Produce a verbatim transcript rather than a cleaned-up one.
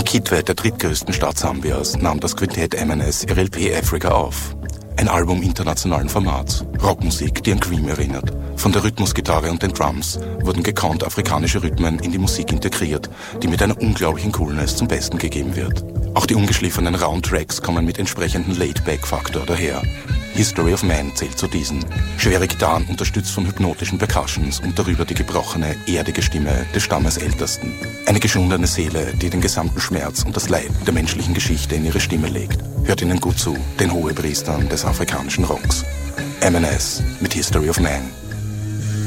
Kitwe, der drittgrößten Stadt Sambias, nahm das Quintett M N S ihr L P Africa auf. Ein Album internationalen Formats. Rockmusik, die an Cream erinnert. Von der Rhythmusgitarre und den Drums wurden gekonnt afrikanische Rhythmen in die Musik integriert, die mit einer unglaublichen Coolness zum Besten gegeben wird. Auch die ungeschliffenen rauen Tracks kommen mit entsprechendem Laid-Back-Faktor daher. History of Man zählt zu diesen. Schwere Gitarren unterstützt von hypnotischen Percussions und darüber die gebrochene, erdige Stimme des Stammesältesten. Eine geschundene Seele, die den gesamten Schmerz und das Leid der menschlichen Geschichte in ihre Stimme legt. Hört ihnen gut zu, den Hohepriestern des afrikanischen Rocks. M N S mit History of Man.